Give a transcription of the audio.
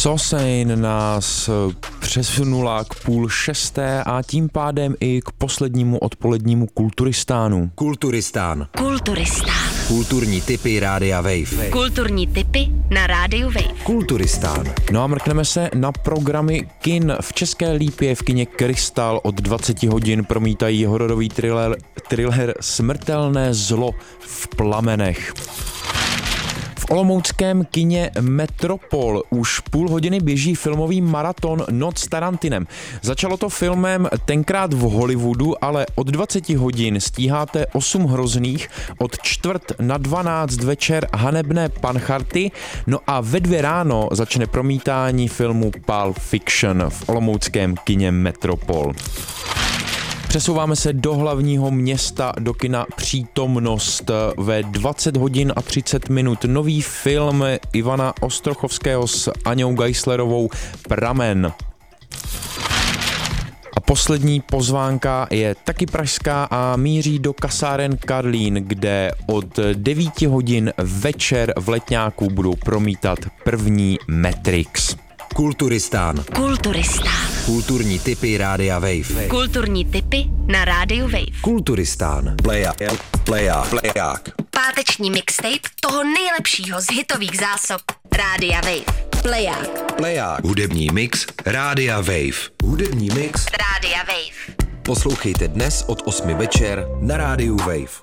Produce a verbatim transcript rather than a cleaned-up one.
Sosein nás přesunula k půl šesté a tím pádem i k poslednímu odpolednímu Kulturistánu. Kulturistán. Kulturistán. Kulturní tipy Rádia Wave. Kulturní tipy na Rádiu Wave. Kulturistán. No a mrkneme se na programy kin. V České Lípě v kině Krystal od dvacet hodin promítají hororový thriller, thriller Smrtelné zlo v plamenech. V olomouckém kině Metropol už půl hodiny běží filmový maraton Noc s Tarantinem. Začalo to filmem tenkrát v Hollywoodu, ale od dvacet hodin stíháte osm hrozných, od čtvrt na dvanáct večer Hanebné pancharty, no a ve dvě ráno začne promítání filmu Pulp Fiction v olomouckém kině Metropol. Přesouváme se do hlavního města, do kina Přítomnost. Ve dvacet hodin a třicet minut nový film Ivana Ostrochovského s Aňou Geislerovou Pramen. A poslední pozvánka je taky pražská a míří do kasáren Karlín, kde od devíti hodin večer v Letňáku budou promítat první Matrix. Kulturistán. Kulturistán. Kulturní tipy Rádia Wave. Kulturní tipy na Rádiu Wave. Kulturistán. Pleják. Pleják. Pleják. Páteční mixtape toho nejlepšího z hitových zásob Rádia Wave. Pleják. Pleják. Hudební mix Rádia Wave. Hudební mix Rádia Wave. Poslouchejte dnes od osmi večer na Rádiu Wave.